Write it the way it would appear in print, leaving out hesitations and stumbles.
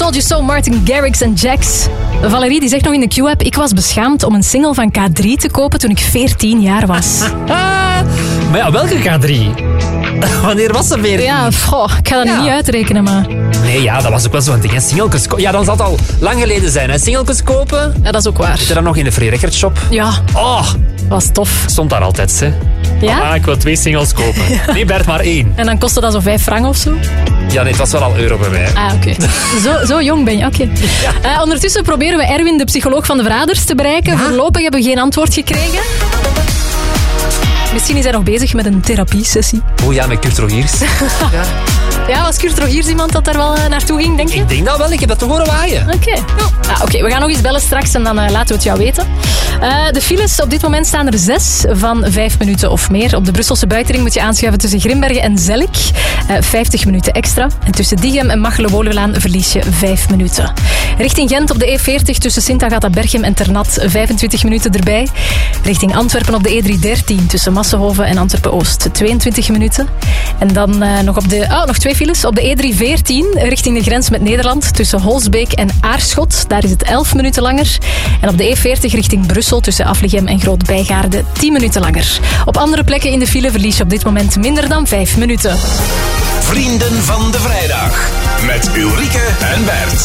Told You So, Martin Garrix en Jax. Valerie die zegt nog in de Q-app... Ik was beschaamd om een single van K3 te kopen toen ik 14 jaar was. Maar ja, welke K3? Wanneer was ze weer? Ja, ik ga dat niet uitrekenen, maar... Nee, ja, dat was ook wel zo'n ding. Singeltjes kopen. Ja, dan zal het al lang geleden zijn. Hè. Singeltjes kopen. Ja, dat is ook waar. Zit er dan nog in de Free Record Shop? Ja. Oh, was tof. stond daar altijd, hè. Ja? Mama, ik wil 2 singles kopen. Nee, Bert, maar 1. En dan kostte dat zo 5 frank of zo? Ja, nee, het was wel al euro bij mij. Ah, oké. Zo jong ben je, oké. Ja. Ondertussen proberen we Erwin, de psycholoog van de Verraders, te bereiken. Voorlopig hebben we geen antwoord gekregen. Misschien is hij nog bezig met een therapiesessie. Oh ja, met Kurt Rogiers. Ja, was Kurt Rogiers iemand dat daar wel naartoe ging, denk je? Ik denk dat wel, ik heb dat toch horen waaien. Oké, we gaan nog eens bellen straks en dan laten we het jou weten. De files, op dit moment staan er 6 van 5 minuten of meer. Op de Brusselse buitenring moet je aanschuiven tussen Grimbergen en Zellik. 50 minuten extra. En tussen Diegem en Machelen-Woluwelaan verlies je 5 minuten. Richting Gent op de E40 tussen Sint-Agata-Berchem en Ternat 25 minuten erbij. Richting Antwerpen op de E313 tussen Massenhoven en Antwerpen-Oost 22 minuten. En dan nog 2 files. Op de E314 richting de grens met Nederland tussen Holsbeek en Aarschot. Daar is het 11 minuten langer. En op de E40 richting Brussel tussen Afligem en Groot-Bijgaarde 10 minuten langer. Op andere plekken in de file verlies je op dit moment minder dan 5 minuten. Vrienden van de Vrijdag. Met Ulrike en Bert.